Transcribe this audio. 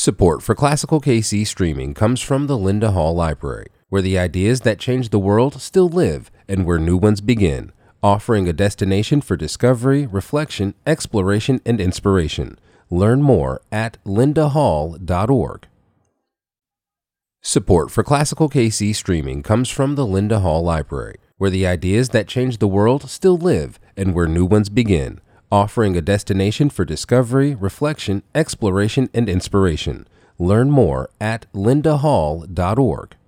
Support for Classical KC streaming comes from the Linda Hall Library, where the ideas that change the world still live and where new ones begin, offering a destination for discovery, reflection, exploration, and inspiration. Learn more at lindahall.org. Support for Classical KC streaming comes from the Linda Hall Library, where the ideas that change the world still live and where new ones begin, offering a destination for discovery, reflection, exploration, and inspiration. Learn more at lindahall.org.